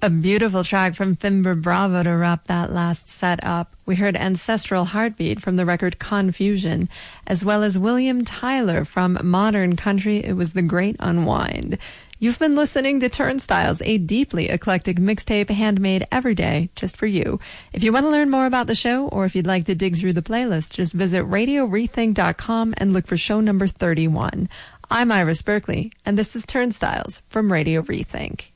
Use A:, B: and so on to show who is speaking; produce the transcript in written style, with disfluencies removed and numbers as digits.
A: A beautiful track from Fimber Bravo to wrap that last set up. We heard Ancestral Heartbeat from the record Confusion, as well as William Tyler from Modern Country. It was The Great Unwind. You've been listening to Turnstiles, a deeply eclectic mixtape handmade every day just for you. If you want to learn more about the show, or if you'd like to dig through the playlist, just visit RadioRethink.com and look for show number 31. I'm Iris Berkeley, and this is Turnstiles from Radio Rethink.